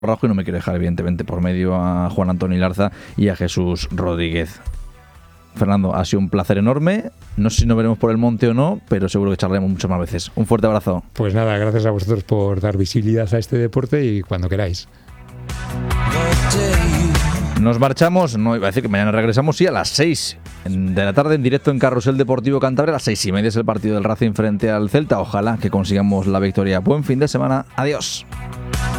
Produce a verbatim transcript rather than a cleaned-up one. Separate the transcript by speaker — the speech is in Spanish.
Speaker 1: Rojo y no me quiero dejar evidentemente por medio a Juan Antonio Ilarza y a Jesús Rodríguez. Fernando, ha sido un placer enorme. No sé si nos veremos por el monte o no, pero seguro que charlaremos muchas más veces. Un fuerte abrazo.
Speaker 2: Pues nada, gracias a vosotros por dar visibilidad a este deporte y cuando queráis.
Speaker 1: Nos marchamos, no iba a decir que mañana regresamos, sí, a las seis de la tarde en directo en Carrusel Deportivo Cantabria. A las seis y media es el partido del Racing frente al Celta. Ojalá que consigamos la victoria. Buen fin de semana. Adiós.